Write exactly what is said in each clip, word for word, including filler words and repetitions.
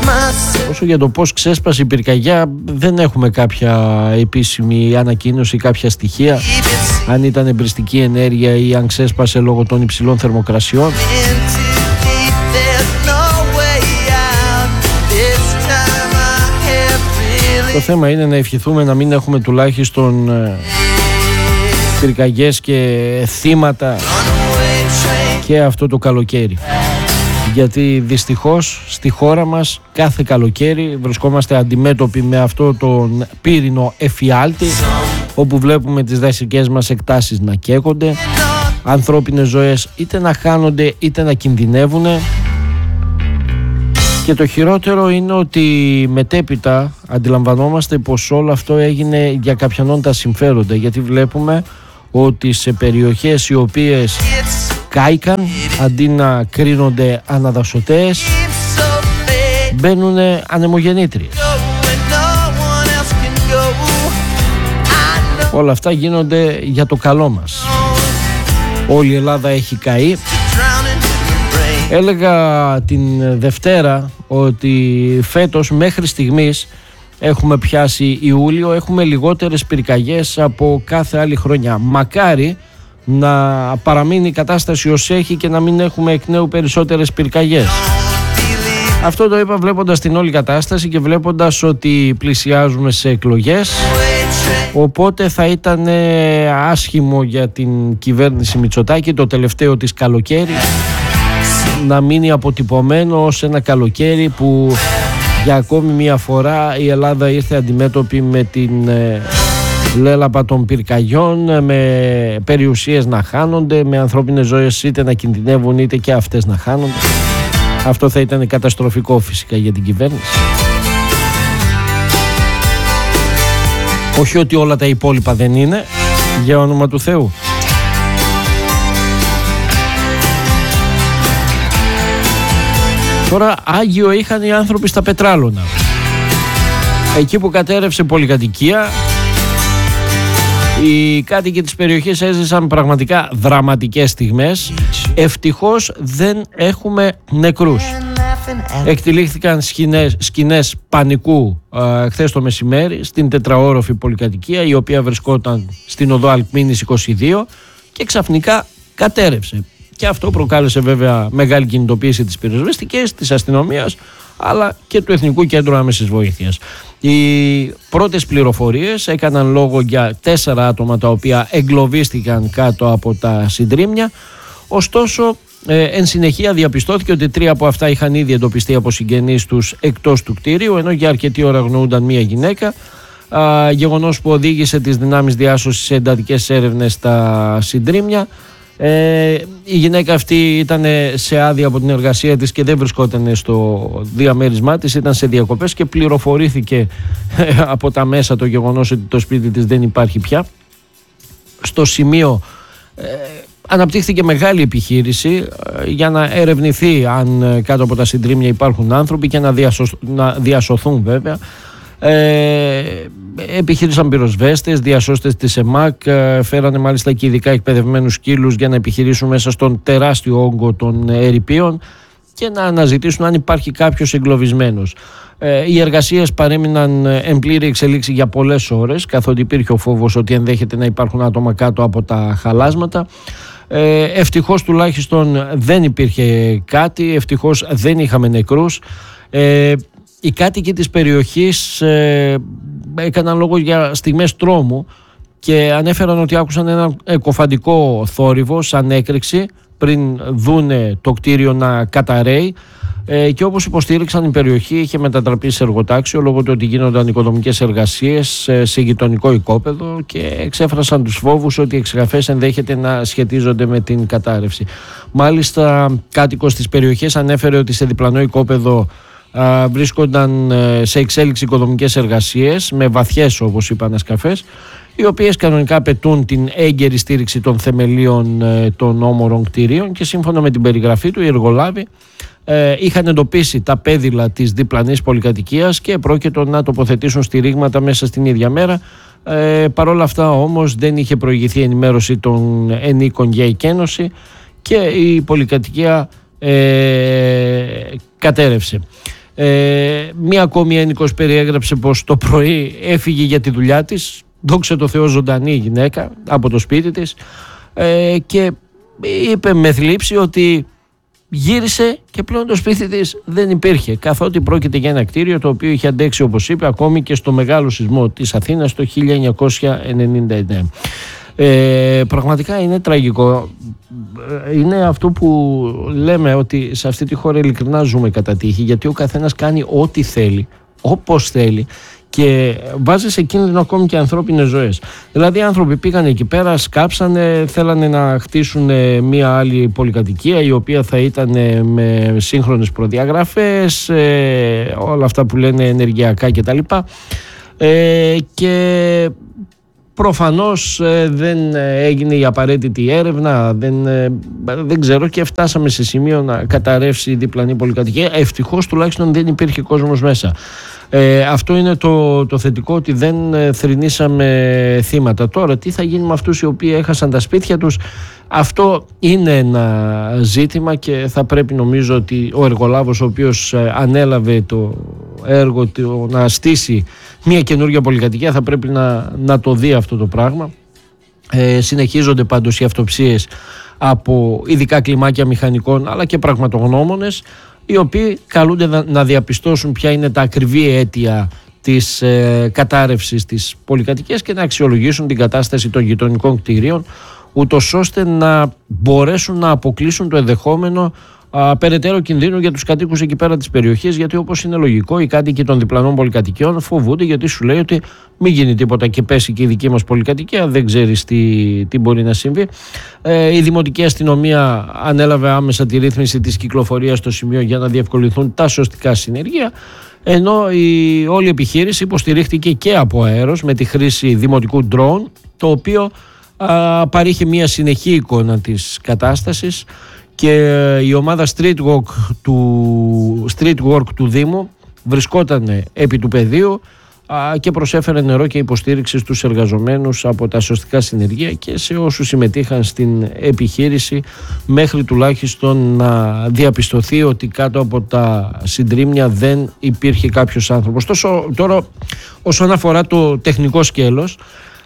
Όσο για το πώς ξέσπασε η πυρκαγιά, δεν έχουμε κάποια επίσημη ανακοίνωση, κάποια στοιχεία αν ήταν εμπριστική ενέργεια ή αν ξέσπασε λόγω των υψηλών θερμοκρασιών. Το θέμα είναι να ευχηθούμε να μην έχουμε τουλάχιστον πυρκαγιές και θύματα και αυτό το καλοκαίρι. Γιατί δυστυχώς στη χώρα μας κάθε καλοκαίρι βρισκόμαστε αντιμέτωποι με αυτό τον πύρινο εφιάλτη, όπου βλέπουμε τις δασικές μας εκτάσεις να καίγονται, ανθρώπινες ζωές είτε να χάνονται είτε να κινδυνεύουν. Και το χειρότερο είναι ότι μετέπειτα αντιλαμβανόμαστε πως όλο αυτό έγινε για κάποιανόν τα συμφέροντα, γιατί βλέπουμε ότι σε περιοχές οι οποίες κάηκαν, αντί να κρίνονται αναδασωτές, μπαίνουν ανεμογεννήτριες. Όλα αυτά γίνονται για το καλό μας. Όλη η Ελλάδα έχει καεί. Έλεγα την Δευτέρα ότι φέτος μέχρι στιγμής έχουμε πιάσει Ιούλιο, έχουμε λιγότερες πυρκαγιές από κάθε άλλη χρονιά. Μακάρι να παραμείνει η κατάσταση ως έχει και να μην έχουμε εκ νέου περισσότερες πυρκαγιές. Αυτό το είπα βλέποντας την όλη κατάσταση και βλέποντας ότι πλησιάζουμε σε εκλογές, οπότε θα ήταν άσχημο για την κυβέρνηση Μητσοτάκη το τελευταίο της καλοκαίρι να μείνει αποτυπωμένο ως ένα καλοκαίρι που για ακόμη μια φορά η Ελλάδα ήρθε αντιμέτωπη με την ε, λέλαπα των πυρκαγιών, με περιουσίες να χάνονται, με ανθρώπινες ζωές είτε να κινδυνεύουν είτε και αυτές να χάνονται. Αυτό θα ήταν καταστροφικό φυσικά για την κυβέρνηση. Όχι ότι όλα τα υπόλοιπα δεν είναι, για όνομα του Θεού. Τώρα Άγιο είχαν οι άνθρωποι στα Πετράλωνα. Εκεί που κατέρευσε πολυκατοικία, οι κάτοικοι της περιοχής έζησαν πραγματικά δραματικές στιγμές. Ευτυχώς δεν έχουμε νεκρούς. Εκτυλίχθηκαν σκηνές, σκηνές πανικού ε, χθες το μεσημέρι στην τετραόροφη πολυκατοικία, η οποία βρισκόταν στην οδό Αλκμήνης είκοσι δύο και ξαφνικά κατέρευσε. Και αυτό προκάλεσε βέβαια μεγάλη κινητοποίηση της πυροσβεστικής, της αστυνομίας, αλλά και του Εθνικού Κέντρου Άμεσης Βοήθειας. Οι πρώτες πληροφορίες έκαναν λόγο για τέσσερα άτομα τα οποία εγκλωβίστηκαν κάτω από τα συντρίμμια. Ωστόσο, ε, εν συνεχεία διαπιστώθηκε ότι τρία από αυτά είχαν ήδη εντοπιστεί από συγγενείς τους εκτός του κτίριου, ενώ για αρκετή ώρα αγνοούνταν μία γυναίκα. Α, γεγονός που οδήγησε τις δυνάμεις διάσωσης σε εντατικές έρευνες στα συντρίμμια. Ε, η γυναίκα αυτή ήταν σε άδεια από την εργασία της και δεν βρισκόταν στο διαμέρισμά της, ήταν σε διακοπές και πληροφορήθηκε από τα μέσα το γεγονός ότι το σπίτι της δεν υπάρχει πια. Στο σημείο ε, αναπτύχθηκε μεγάλη επιχείρηση ε, για να ερευνηθεί αν ε, κάτω από τα συντρίμμια υπάρχουν άνθρωποι και να, διασω, να διασωθούν βέβαια. Ε, επιχείρησαν πυροσβέστες, διασώστες της ΕΜΑΚ, ε, φέρανε μάλιστα και ειδικά εκπαιδευμένους σκύλους για να επιχειρήσουν μέσα στον τεράστιο όγκο των ερειπίων και να αναζητήσουν αν υπάρχει κάποιος εγκλωβισμένος. Ε, οι εργασίες παρέμειναν εν πλήρη εξελίξη για πολλές ώρες, καθότι υπήρχε ο φόβος ότι ενδέχεται να υπάρχουν άτομα κάτω από τα χαλάσματα. Ε, ευτυχώς τουλάχιστον δεν υπήρχε κάτι, ευτυχώς δεν είχαμε νεκρούς. Ε, Οι κάτοικοι της περιοχής ε, έκαναν λόγο για στιγμές τρόμου και ανέφεραν ότι άκουσαν ένα εκοφαντικό θόρυβο σαν έκρηξη πριν δούνε το κτίριο να καταραίει ε, και όπως υποστήριξαν η περιοχή είχε μετατραπεί σε εργοτάξιο λόγω του ότι γίνονταν οικοδομικές εργασίες ε, σε γειτονικό οικόπεδο και εξέφρασαν τους φόβους ότι οι εξεγγραφές ενδέχεται να σχετίζονται με την κατάρρευση. Μάλιστα κάτοικος της περιοχής ανέφερε ότι σε διπλανό οικόπεδο Uh, βρίσκονταν uh, σε εξέλιξη οικοδομικές εργασίες με βαθιές, όπως είπαν, ασκαφές, οι οποίες κανονικά απαιτούν την έγκαιρη στήριξη των θεμελίων uh, των όμορων κτηρίων και σύμφωνα με την περιγραφή του οι εργολάβοι uh, είχαν εντοπίσει τα πέδιλα της διπλανής πολυκατοικίας και πρόκειτο να τοποθετήσουν στηρίγματα μέσα στην ίδια μέρα. Uh, Παρ' όλα αυτά όμως δεν είχε προηγηθεί ενημέρωση των ενίκων για εκένωση και η πολυκατοικία uh, κατέρευσε. Ε, μία ακόμη ένοικος περιέγραψε πως το πρωί έφυγε για τη δουλειά της, δόξα τω Θεώ ζωντανή η γυναίκα, από το σπίτι της, ε, και είπε με θλίψη ότι γύρισε και πλέον το σπίτι της δεν υπήρχε, καθότι πρόκειται για ένα κτίριο το οποίο είχε αντέξει, όπως είπε, ακόμη και στο μεγάλο σεισμό της Αθήνας το χίλια εννιακόσια ενενήντα εννέα. Ε, πραγματικά είναι τραγικό. Είναι αυτό που λέμε, ότι σε αυτή τη χώρα ειλικρινά ζούμε κατά τύχη, γιατί ο καθένας κάνει ό,τι θέλει, όπως θέλει, και βάζει σε κίνδυνο ακόμη και ανθρώπινες ζωές. Δηλαδή οι άνθρωποι πήγαν εκεί πέρα, σκάψανε, θέλανε να χτίσουν μία άλλη πολυκατοικία η οποία θα ήταν με σύγχρονες προδιαγραφές, ε, όλα αυτά που λένε ενεργειακά κτλ. Ε, και προφανώς ε, δεν έγινε η απαραίτητη έρευνα, δεν, ε, δεν ξέρω, και φτάσαμε σε σημείο να καταρρεύσει η διπλανή πολυκατοικία. Ευτυχώς τουλάχιστον δεν υπήρχε κόσμος μέσα. Ε, αυτό είναι το, το θετικό, ότι δεν ε, θρηνήσαμε θύματα. Τώρα τι θα γίνει με αυτούς οι οποίοι έχασαν τα σπίτια τους, αυτό είναι ένα ζήτημα, και θα πρέπει, νομίζω, ότι ο εργολάβος ο οποίος ε, ανέλαβε το έργο το, να στήσει μια καινούργια πολυκατοικία θα πρέπει να, να το δει αυτό το πράγμα. Ε, συνεχίζονται πάντως οι αυτοψίες από ειδικά κλιμάκια μηχανικών αλλά και πραγματογνώμονες, οι οποίοι καλούνται να διαπιστώσουν ποια είναι τα ακριβή αίτια της ε, κατάρρευσης της πολυκατοικίας και να αξιολογήσουν την κατάσταση των γειτονικών κτηρίων, ούτως ώστε να μπορέσουν να αποκλείσουν το ενδεχόμενο α, περαιτέρω κινδύνου για τους κατοίκους εκεί πέρα της περιοχής, γιατί όπως είναι λογικό οι κάτοικοι των διπλανών πολυκατοικιών φοβούνται, γιατί σου λέει ότι μην γίνει τίποτα και πέσει και η δική μας πολυκατοικία, δεν ξέρεις τι, τι μπορεί να συμβεί. Ε, η Δημοτική Αστυνομία ανέλαβε άμεσα τη ρύθμιση της κυκλοφορίας στο σημείο για να διευκολυνθούν τα σωστικά συνεργεία, ενώ η όλη επιχείρηση υποστηρίχθηκε και από αέρος με τη χρήση δημοτικού drone, το οποίο α, παρήχε μια συνεχή εικόνα της κατάστασης, και η ομάδα Street Walk του, Street Work του Δήμου βρισκόταν επί του πεδίου α, και προσέφερε νερό και υποστήριξη στους εργαζομένους από τα σωστικά συνεργεία και σε όσους συμμετείχαν στην επιχείρηση, μέχρι τουλάχιστον να διαπιστωθεί ότι κάτω από τα συντρίμμια δεν υπήρχε κάποιος άνθρωπος. Τόσο, τώρα όσον αφορά το τεχνικό σκέλος,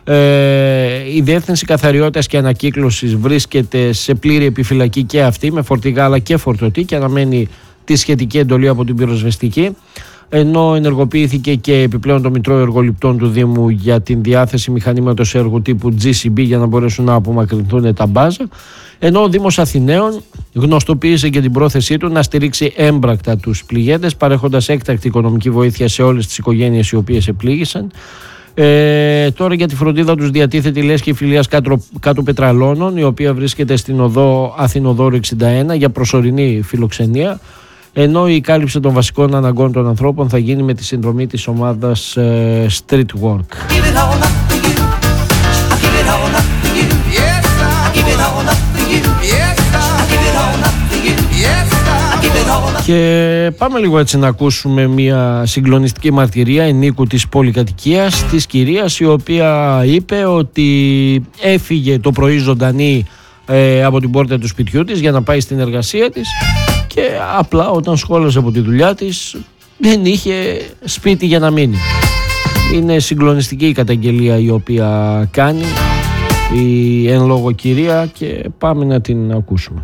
Ε, η Διεύθυνση Καθαριότητας και Ανακύκλωσης βρίσκεται σε πλήρη επιφυλακή και αυτή, με φορτηγά αλλά και φορτωτή, και αναμένει τη σχετική εντολή από την πυροσβεστική, ενώ ενεργοποιήθηκε και επιπλέον το Μητρό Εργοληπτών του Δήμου για την διάθεση μηχανήματος έργου τύπου τζι σι μπι για να μπορέσουν να απομακρυνθούν τα μπάζα, ενώ ο Δήμος Αθηναίων γνωστοποίησε και την πρόθεσή του να στηρίξει έμπρακτα τους πληγέντες, παρέχοντας έκτακτη οικονομική βοήθεια σε όλες τις οικογένειες οι οποίες επλήγησαν. Ε, τώρα για τη φροντίδα τους διατίθεται η λέσχη φιλίας κάτω, κάτω Πετραλώνων, η οποία βρίσκεται στην οδό Αθηνοδόρου εξήντα ένα για προσωρινή φιλοξενία, ενώ η κάλυψη των βασικών αναγκών των ανθρώπων θα γίνει με τη συνδρομή της ομάδας ε, Street Work. Και πάμε λίγο έτσι να ακούσουμε μια συγκλονιστική μαρτυρία ενίκου της πολυκατοικίας, της κυρίας, η οποία είπε ότι έφυγε το πρωί ζωντανή ε, από την πόρτα του σπιτιού της για να πάει στην εργασία της, και απλά όταν σχόλασε από τη δουλειά της δεν είχε σπίτι για να μείνει. Είναι συγκλονιστική η καταγγελία η οποία κάνει η εν λόγω κυρία, και πάμε να την ακούσουμε.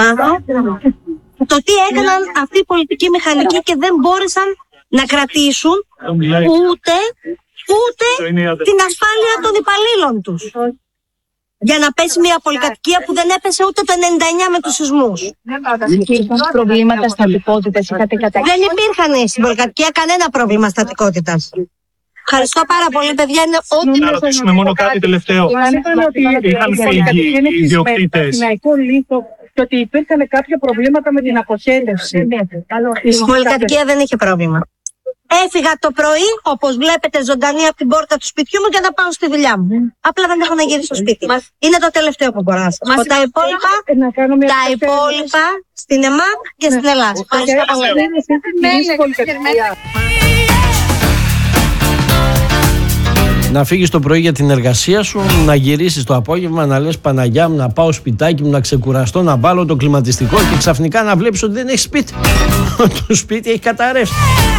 Το τι έκαναν αυτοί οι πολιτικοί μηχανικοί και δεν μπόρεσαν να κρατήσουν ούτε, ούτε την ασφάλεια των υπαλλήλων τους. Για να πέσει μια πολυκατοικία που δεν έπεσε ούτε το ενενήντα εννέα με τους σεισμούς. Υπήρχαν προβλήματα στατικότητας, είχατε καταγγείλει? Δεν υπήρχαν στην πολυκατοικία κανένα πρόβλημα στατικότητας. Ευχαριστώ πάρα πολύ, παιδιά. Είναι ό,τι. Να ρωτήσουμε μόνο κάτι τελευταίο. Είχαν φύγει οι ιδιοκτήτες και ότι υπήρχαν κάποια προβλήματα με την αποχέτευση. Η πολυκατοικία δεν είχε πρόβλημα. Έφυγα το πρωί, όπως βλέπετε, ζωντανή από την πόρτα του σπιτιού μου για να πάω στη δουλειά μου. Απλά δεν έχω να γυρίσω στο σπίτι. Είναι το τελευταίο που μπορώ να σας πω. Τα υπόλοιπα, τα υπόλοιπα στην ΕΜΑΠ και στην Ελλάδα. Να φύγεις το πρωί για την εργασία σου, να γυρίσεις το απόγευμα, να λες Παναγιά μου, να πάω σπιτάκι μου, να ξεκουραστώ, να βάλω το κλιματιστικό και ξαφνικά να βλέπεις ότι δεν έχει σπίτι. Το σπίτι έχει καταρρεύσει.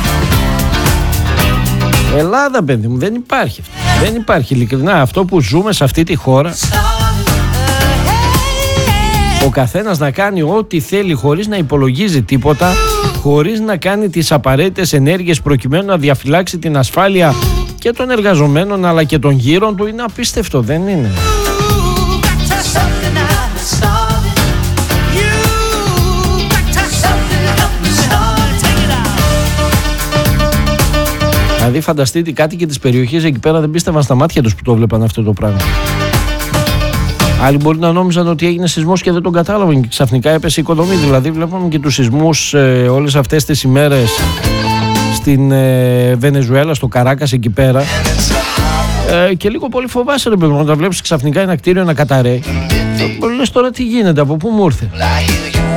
Ελλάδα, παιδί μου, δεν υπάρχει. Δεν υπάρχει, ειλικρινά, αυτό που ζούμε σε αυτή τη χώρα. Ο καθένας να κάνει ό,τι θέλει χωρίς να υπολογίζει τίποτα, χωρίς να κάνει τις απαραίτητες ενέργειες προκειμένου να διαφυλάξει την ασφάλεια και των εργαζομένων αλλά και των γύρων του, είναι απίστευτο, δεν είναι? Δηλαδή φανταστείτε, κάτι και τις περιοχές εκεί πέρα δεν πίστευαν στα μάτια τους που το βλέπαν αυτό το πράγμα. Άλλοι μπορεί να νόμιζαν ότι έγινε σεισμός και δεν τον κατάλαβαν και ξαφνικά έπεσε η οικοδομή. Δηλαδή βλέπαμε και τους σεισμούς ε, όλες αυτές τις ημέρες στην ε, Βενεζουέλα, στο Καράκας εκεί πέρα, ε, και λίγο πολύ φοβάσαι, ρε παιδί μου, όταν βλέπεις ξαφνικά ένα κτίριο να καταραίει. Ε, λες τώρα τι γίνεται, από πού μου ήρθε?